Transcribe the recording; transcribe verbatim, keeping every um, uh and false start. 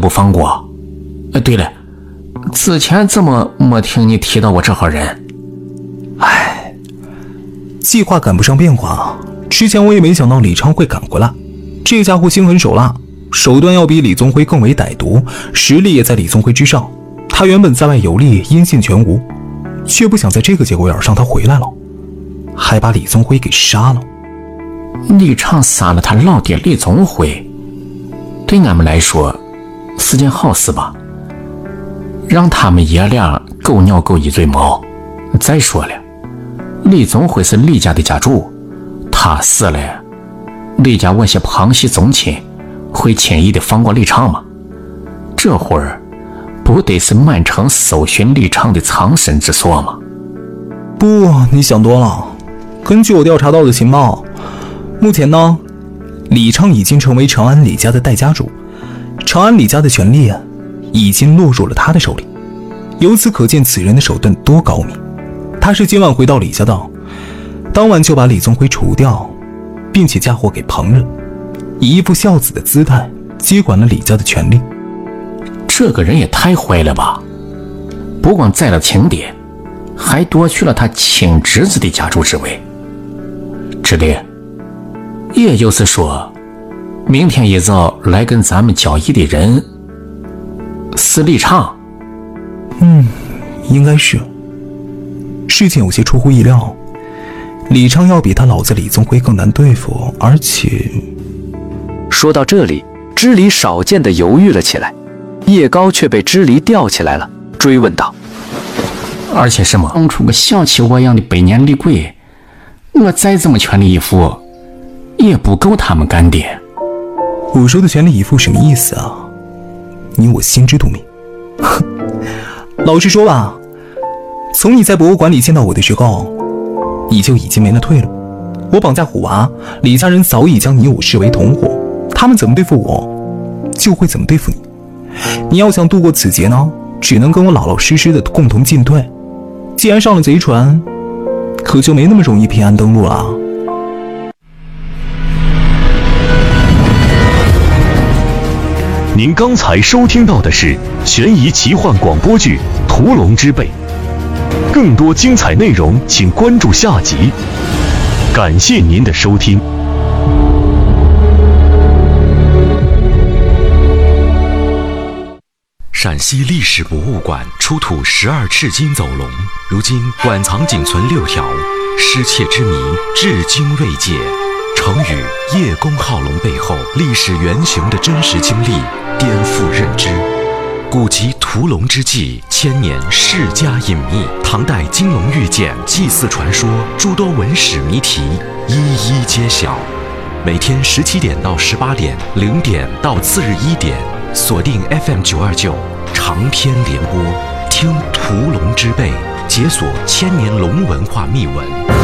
不放过。呃，对了，之前怎么没听你提到过这号人？ 唉，计划赶不上变化。之前我也没想到李昌会赶回来，这家伙心狠手辣，手段要比李宗辉更为歹毒，实力也在李宗辉之上。他原本在外游历，音信全无，却不想在这个节骨眼上他回来了，还把李宗辉给杀了。 李昌杀了他老爹李宗辉，对俺们来说是件好事吧？让他们爷俩狗咬狗一嘴毛。再说了，李宗辉是李家的家主，他死了，李家我些旁系宗亲会轻易的放过李昌吗？这会儿不得是满城搜寻李昌的藏身之所吗？ 不，你想多了。根据我调查到的情报，目前呢，李昌已经成为长安李家的代家主，长安李家的权力已经落入了他的手里。由此可见此人的手段多高明。他是今晚回到李家的，当晚就把李宗辉除掉，并且嫁祸给旁人，以一副孝子的姿态接管了李家的权力。 这个人也太坏了吧！不光宰了亲爹，还夺去了他亲侄子的家主之位。之烈，也就是说，明天一早来跟咱们交易的人是李昌。 嗯，应该是。事情有些出乎意料，李昌要比他老子李宗辉更难对付，而且…… 说到这里，支离少见的犹豫了起来，叶高却被支离吊起来了，追问道：“ 而且什么？弄出个小气我样的百年厉鬼，我再怎么全力以赴，也不够他们干爹。” 我说的全力以赴什么意思啊？你我心知肚明。老实说吧，从你在博物馆里见到我的时候，你就已经没了退路。我绑架虎娃，李家人早已将你我视为同伙，他们怎么对付我，就会怎么对付你。你要想度过此劫呢，只能跟我老老实实的共同进退。既然上了贼船，可就没那么容易平安登陆了。 您刚才收听到的是悬疑奇幻广播剧《屠龙之辈》，更多精彩内容请关注下集。感谢您的收听。 陕西历史博物馆出土十二赤金走龙，如今馆藏仅存六条，失窃之谜至今未解。成语叶公好龙背后历史原型的真实经历颠覆认知。古籍屠龙之际，千年世家隐秘，唐代金龙玉简、祭祀传说，诸多文史谜题一一揭晓。每天十七点到十八点，零点到次日一点，锁定 F M 九二九长篇联播，听屠龙之辈，解锁千年龙文化秘闻。